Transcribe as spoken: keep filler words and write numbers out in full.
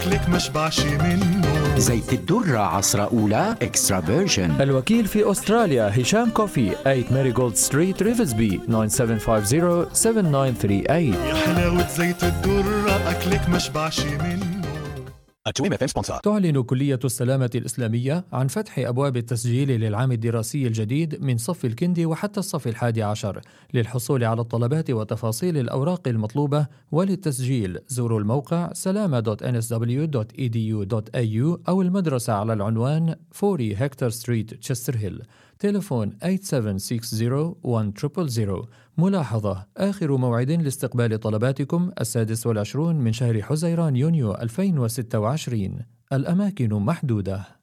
أكلك مشبعش منه. زيت الدرة عصرة أولى إكسترا فيرجن. الوكيل في أستراليا هشام كوفي ثمانية ماريغولد ستريت ريفزبي تسعة سبعة خمسة صفر سبعة تسعة ثلاثة ثمانية. يا حلاوة زيت الدرة أكلك مشبعش منه. تعلن كلية السلامة الإسلامية عن فتح أبواب التسجيل للعام الدراسي الجديد من صف الكندي وحتى الصف الحادي عشر. للحصول على الطلبات وتفاصيل الأوراق المطلوبة وللتسجيل زوروا الموقع سلامة دوت إن إس دبليو دوت إي دي يو دوت إيه يو أو المدرسة على العنوان أربعين هكتور ستريت تشستر هيل. تليفون ثمانية سبعة ستة صفر واحد صفر صفر صفر. ملاحظة: آخر موعد لاستقبال طلباتكم السادس والعشرون من شهر حزيران يونيو ألفين وستة وعشرين. الأماكن محدودة.